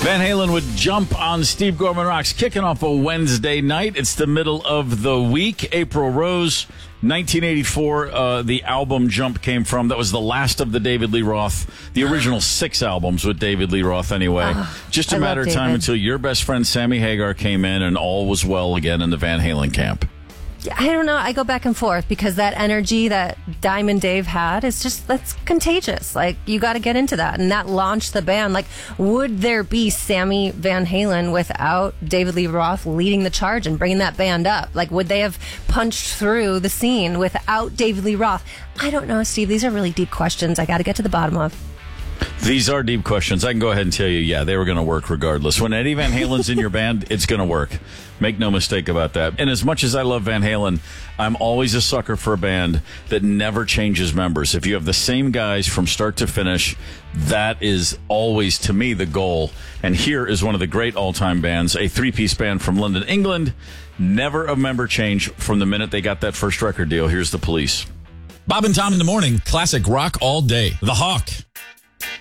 Van Halen would jump on Steve Gorman Rocks, kicking off a Wednesday night. It's the middle of the week. April Rose, 1984, the album Jump came from. That was the last of the David Lee Roth, the original 6 albums with David Lee Roth anyway. Just a matter of time until your best friend Sammy Hagar came in and all was well again in the Van Halen camp. I don't know. I go back and forth because that energy that Diamond Dave had is just, that's contagious. Like, you got to get into that. And that launched the band. Like, would there be Sammy Van Halen without David Lee Roth leading the charge and bringing that band up? Like, would they have punched through the scene without David Lee Roth? I don't know, Steve. These are really deep questions I got to get to the bottom of. These are deep questions. I can go ahead and tell you, yeah, they were going to work regardless. When Eddie Van Halen's in your band, it's going to work. Make no mistake about that. And as much as I love Van Halen, I'm always a sucker for a band that never changes members. If you have the same guys from start to finish, that is always, to me, the goal. And here is one of the great all-time bands, a 3-piece band from London, England. Never a member change from the minute they got that first record deal. Here's the Police. Bob and Tom in the morning, classic rock all day. The Hawk.